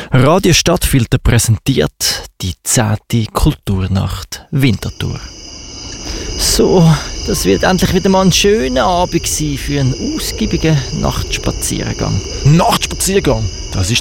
Radio Stadtfilter präsentiert die 10. Kulturnacht Winterthur. So, das wird endlich wieder mal ein schöner Abend sein für einen ausgiebigen Nachtspaziergang. Nachtspaziergang? Das ist